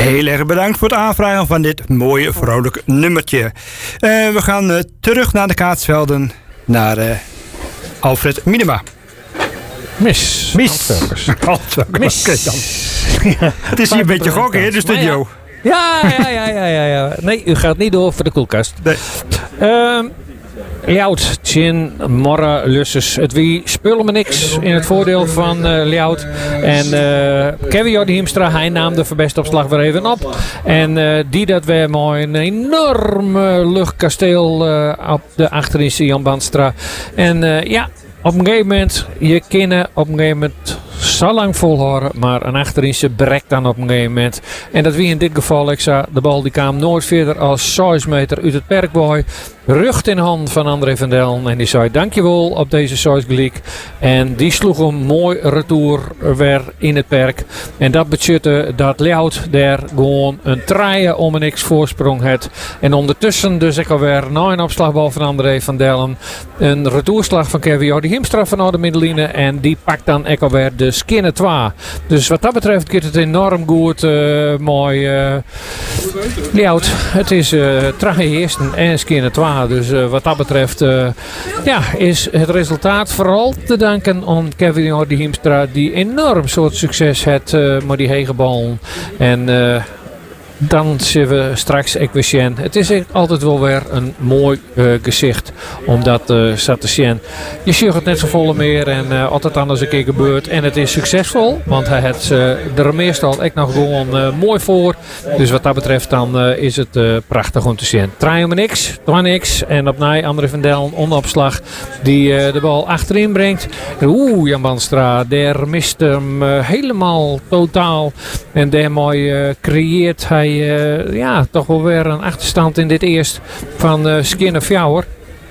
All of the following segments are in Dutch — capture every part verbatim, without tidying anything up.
Heel erg bedankt voor het aanvragen van dit mooie vrolijk nummertje. Uh, we gaan uh, terug naar de Kaatsvelden, naar uh, Alfred Minema. Mis. Mis. Mis. Ja. Het is hier een beetje gokken in de studio. Ja, ja, ja, ja, ja, ja. Nee, u gaat niet door voor de koelkast. Nee. Uh, Ljout, Tjin, Morra, Lusses. Het wie spullen me niks in het voordeel van uh, Ljout. En uh, Kevin Jordi Hiemstra, hij nam de verbestopslag weer even op. En uh, die dat weer mooi een enorme luchtkasteel uh, op de achterin Jan Banstra. En uh, ja, op een gegeven moment, je kunnen op een gegeven moment zo lang volhouden, maar een achterin brekt dan op een gegeven moment. En dat wie in dit geval, ik zei, de bal die kwam nooit verder als zes meter uit het perkboy. Rug in hand van André van Delden. En die zei dankjewel op deze zes gelijk. En die sloeg hem mooi retour weer in het perk. En dat betekende dat Ljout daar gewoon een traaien om een niks voorsprong had. En ondertussen dus ik alweer na een opslagbal van André van Delden. Een retourslag van Kevin Jordi Hiemstra van de middenlijne. En die pakt dan ik alweer de skinne twee. Dus wat dat betreft gaat het enorm goed. Uh, mooi. Uh, Ljout, het is uh, traaien eersten en skinne twee. Dus uh, wat dat betreft uh, ja, is het resultaat vooral te danken aan Kevin Jordi Hiemstra, die enorm soort succes heeft uh, met die hegebal. En uh, dan zien we straks Equation. Het is altijd wel weer een mooi uh, gezicht om dat uh, te zien. Je ziet het net zo volle meer en uh, altijd anders een keer gebeurt. En het is succesvol, want hij heeft uh, er meestal echt nog gewoon uh, mooi voor. Dus wat dat betreft dan uh, is het uh, prachtig om te zien. Draai om niks, twee niks. En opnieuw André van Delden onderopslag die uh, de bal achterin brengt. Oeh, Jan Banstra, daar mist hem uh, helemaal totaal. En daar mooi uh, creëert hij Uh, ja, toch wel weer een achterstand in dit eerst van uh, Skinner Fjouwer.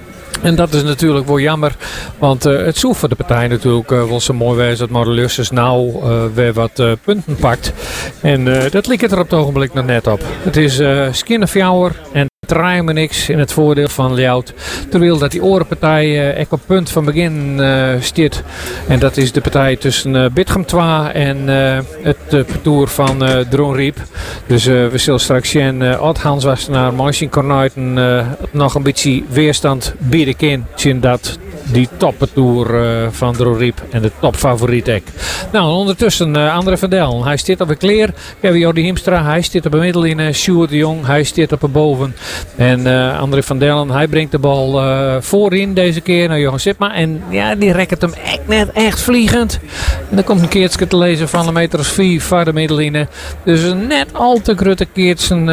En dat is natuurlijk wel jammer, want uh, het zoekt voor de partij natuurlijk uh, wel zo mooi wezen dat Morrelusses nou uh, weer wat uh, punten pakt. En uh, dat lijkt er op het ogenblik nog net op. Het is uh, Skinner Fjouwer en draaien me niks in het voordeel van Ljout. Terwijl dat die orenpartij uh, echt op punt van begin uh, stiert. En dat is de partij tussen uh, Bitgem twee en uh, het uh, parcours van uh, Droonriep. Dus uh, we zullen straks zien, uh, Oud Hans was naar Moishin Cornuiten uh, nog een beetje weerstand bieden kan. Zien dat die topparcours uh, van Droonriep en de topfavoriet ek. Nou, ondertussen uh, André van Delden. Hij staat op een kleer. Kevin Jordi Hiemstra. Hij staat op de middenlijn. Sjoerd de Jong. Hij staat op een boven. En uh, André van Delden, hij brengt de bal uh, voorin deze keer naar Johan Sipma. En ja, die rekt hem echt net echt vliegend. En dan komt een keertje te lezen van een meter of vier van de middenlijn. Dus net al te grote keertsen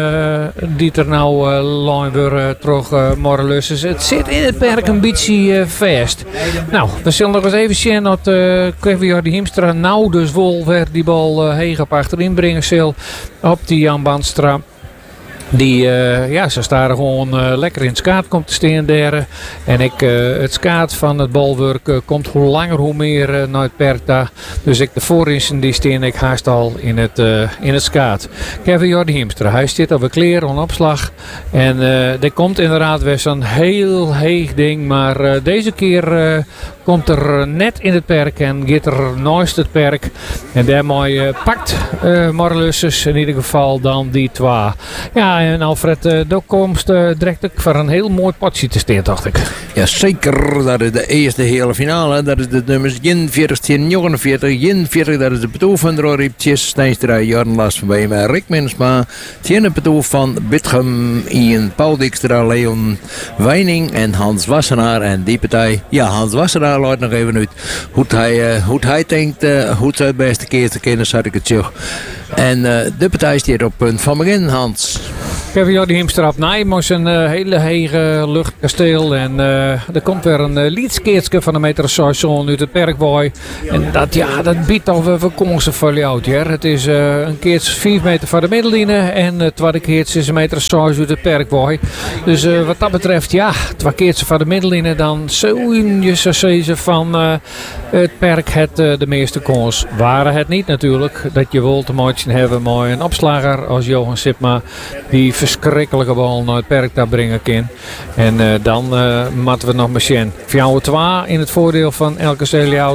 uh, die er nou uh, lang weer uh, terug uh, Morrelusses. Dus het zit in het perk een beetje uh, vast. Nou, we zullen nog eens even zien dat uh, Kevin Jordi Hiemstra nou dus wel weer die bal uh, heen op achterin brengen zal op die Jan Banstra. Die, uh, ja, ze staan gewoon uh, lekker in het skaat komt te staan daar. En ik, uh, het skaat van het balwerk uh, komt hoe langer hoe meer uh, naar het perk daar. Dus ik de voorinsen die staan ik haast al in het, uh, in het skaat. Kevin Jordi Hiemstra, hij zit op een kleer, een opslag. En uh, er komt inderdaad weer zo'n heel heeg ding. Maar uh, deze keer uh, komt er net in het perk en gaat er naast het perk. En daarmee uh, pakt uh, Morrelusses in ieder geval dan die twee. Ja, en Alfred, uh, de komst uh, direct voor een heel mooi potje te staan, dacht ik. Ja, zeker. Dat is de eerste hele finale. Dat is de nummers eenenveertig tegen negenenveertig. eenenveertig, dat is de petoe van Droonriep. Tjes Stijnstra, Jorn Last van bij mij, Rick Mensma. Tegen de petoe van Bitgem, Ian Paul Dijkstra, Leon Weining en Hans Wassenaar. En die partij, ja, Hans Wassenaar laat nog even uit hoe hij, uh, hoe hij denkt, uh, hoe het het beste keer te kennen, zat ik het zo. En uh, de partij staat op punt van begin, Hans. Kevin Jordi Hiemstra op Nijmos, een uh, hele hege luchtkasteel. En uh, er komt weer een uh, lietskeertje van een meter station uit het perkboy. En dat, ja, dat biedt al weer kansen voor Ljout. Het is uh, een keertje vier meter van de middenlijn en het tweede keertje is een meter zes uit het perkboy. Dus uh, wat dat betreft, ja, twee keertje van de middenlijn, dan zou je zo zeggen van uh, het perk het uh, de meeste kans. Waren het niet natuurlijk, dat je wilt te maken hebben met een opslager als Johan Sipma, die verschrikkelijke bal naar het perk daar brengen kan. En uh, dan uh, moeten we nog maar zien. Fjouwer twee in het voordeel van L K C Ljout.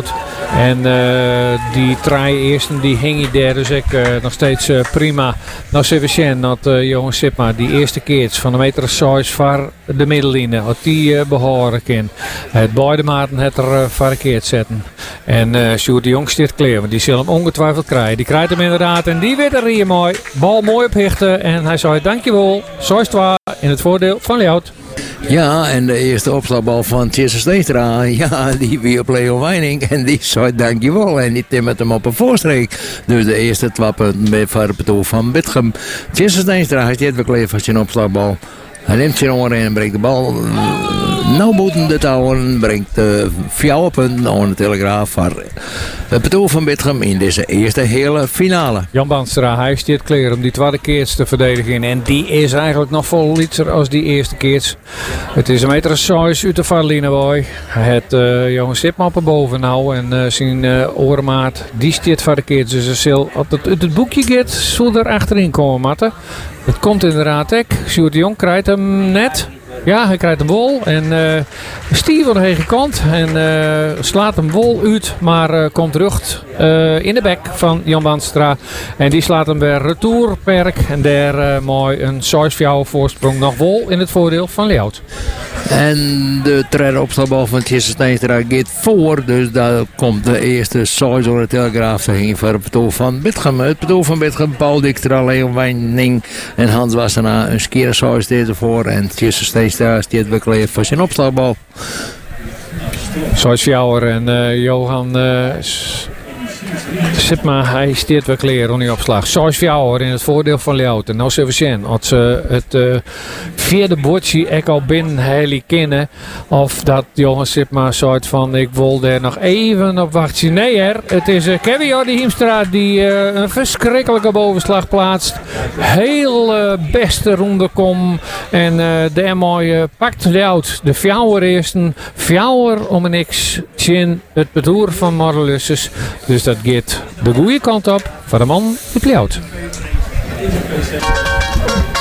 En uh, die drie eersten die hing daar dus ik uh, nog steeds uh, prima. Nou zullen we zien dat uh, Johan Sipma die eerste keer van de meter zes voor de middellijnen, dat die uh, behoren kan. Het beide maten het er uh, verkeerd zetten. En uh, Sjoerd de Jong stiert klaar, want die zal hem ongetwijfeld krijgen. Die krijgt hem inderdaad en die weet er hier mooi. Bal mooi ophichten en hij zei dankjewel. Zo is het waar in het voordeel van Ljout. Ja, en de eerste opslagbal van Tjesse Steenstra, ja, die weer op Leo Weining. En die zei dankjewel. En die timmert hem op een voorstreek. Dus de eerste twee punten voor het doel van Bitgem. Tjesse Steenstra heeft dit weer van zijn opslagbal. Hij neemt zijn oren en brengt de bal nou boeten de touwen. Brengt de vier punten aan de Telegraaf voor het doel van Bitgem in deze eerste hele finale. Jan Banstra, hij staat klaar om die tweede keer te verdedigen. En die is eigenlijk nog vol lietser als die eerste keer. Het is een meter zes uit de varlijnen boy. Hij heeft uh, Johan Sipma op boven nou. En uh, zijn uh, oormaat, die staat voor de keer. Dus ze zal, als het uit het boekje gaat, zal er achterin komen, Matte. Het komt inderdaad ook. Sjoerd de Jong krijgt hem net. Ja, hij krijgt een wol en uh, Steve aan de hege kant en uh, slaat hem wol uit, maar uh, komt terug uh, in de bek van Jan Banstra. En die slaat hem weer retourperk en daar uh, mooi een zes vier voorsprong nog wol in het voordeel van Ljout. En de derde opslagbal van Tjesse Steenstra gaat voor, dus daar komt de eerste zes door de Telegraaf te heen voor het bedoel van Bitgem. Het bedoel van Bitgem, Paul Dikter, Leo Weining en Hans Wassenaar een skere zes deze voor en Tjesse Steenstra staat weer klaar voor zijn opslagbal. Zes vier en uh, Johan uh, Sipma, hij steert weer klaar aan die opslag. zes vier in het voordeel van Ljout. En nou zullen we zien als ze het uh, vierde bordje ek al binnen heilig kennen. Of dat Johan Sipma zei van ik wil er nog even op wachten. Nee her, het is uh, Kevin Jordi Hiemstra die uh, een verschrikkelijke bovenslag plaatst. Heel uh, beste ronde kom. En uh, daar mooi uh, pakt Ljout de vier eersten. vier om een niks. Chin het betoer van Morrelusses. Dus dat gaat de goede kant op voor de man uit Ljout.